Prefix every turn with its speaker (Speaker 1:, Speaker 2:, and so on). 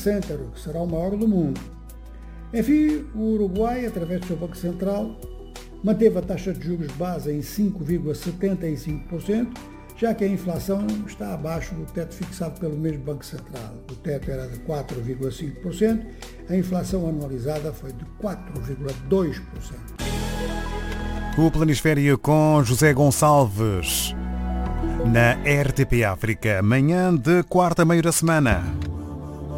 Speaker 1: Center, que será o maior do mundo. Enfim, o Uruguai, através do seu Banco Central, manteve a taxa de juros base em 5,75%, já que a inflação está abaixo do teto fixado pelo mesmo Banco Central. O teto era de 4,5%, a inflação anualizada foi de 4,2%.
Speaker 2: O Planisféria com José Gonçalves, na RTP África, manhã de quarta, meio da semana.